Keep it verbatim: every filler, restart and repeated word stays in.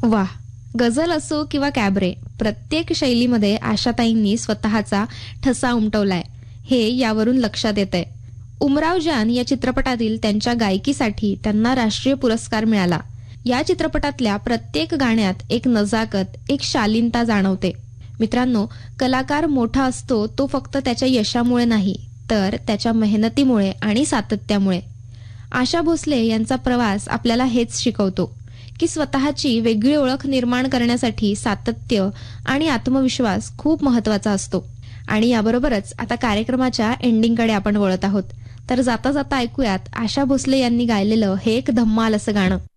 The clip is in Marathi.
वाह! गझल असो किंवा कॅबरे, प्रत्येक शैलीमध्ये आशाताईंनी स्वतःचा ठसा उमटवलाय, हे यावरून लक्षात येतंय. उमराव जान या चित्रपटातील त्यांच्या गायकीसाठी त्यांना राष्ट्रीय पुरस्कार मिळाला. या चित्रपटातल्या प्रत्येक गाण्यात एक नजाकत, एक शालीनता जाणवते. मित्रांनो, कलाकार मोठा असतो तो फक्त त्याच्या यशामुळे नाही, तर त्याच्या मेहनतीमुळे आणि सातत्यामुळे. आशा भोसले यांचा प्रवास आपल्याला हेच शिकवतो की स्वतःची वेगळी ओळख निर्माण करण्यासाठी सातत्य आणि आत्मविश्वास खूप महत्वाचा असतो. आणि याबरोबरच आता कार्यक्रमाच्या एंडिंगकडे आपण वळत आहोत. तर जाता जाता ऐकूयात आशा भोसले यांनी गायलेलं हे एक धम्माल असं गाणं.